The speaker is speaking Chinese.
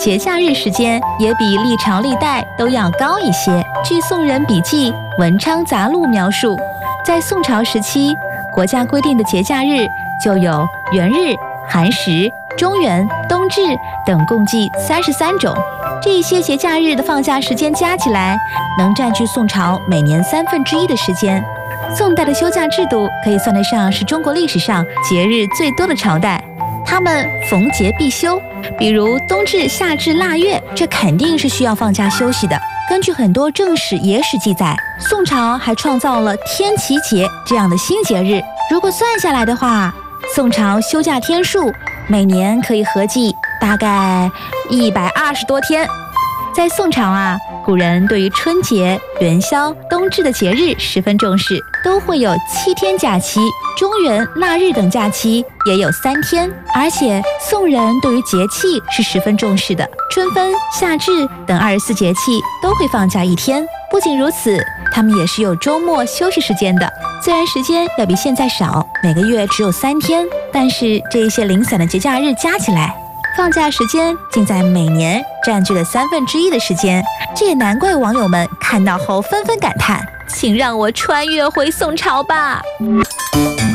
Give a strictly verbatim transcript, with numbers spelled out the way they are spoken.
节假日时间也比历朝历代都要高一些。据《宋人笔记·文昌杂录》描述，在宋朝时期，国家规定的节假日就有元日、寒食、中元、冬至等，共计三十三种。这些节假日的放假时间加起来，能占据宋朝每年三分之一的时间。宋代的休假制度可以算得上是中国历史上节日最多的朝代。他们逢节必休，比如冬至、夏至、腊月，这肯定是需要放假休息的。根据很多正史、野史记载，宋朝还创造了天齐节这样的新节日。如果算下来的话，宋朝休假天数每年可以合计大概一百二十多天。在宋朝啊，古人对于春节、元宵、冬至的节日十分重视，都会有七天假期，中元、腊日等假期也有三天。而且宋人对于节气是十分重视的，春分、夏至等二十四节气都会放假一天。不仅如此，他们也是有周末休息时间的。虽然时间要比现在少，每个月只有三天，但是这一些零散的节假日加起来，放假时间竟在每年占据了三分之一的时间。这也难怪网友们看到后纷纷感叹：请让我穿越回宋朝吧。